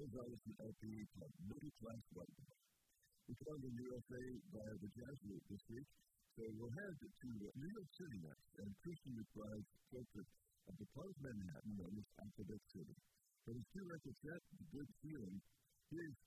Gonzalez and LP called Middle Class White Boy. We found in the USA by the Jesuit this week, so we'll head to New York City next, and Christian McBride's portrait of the part of Manhattan known as Alphabet City. For his two-record set, The Good Feeling, here's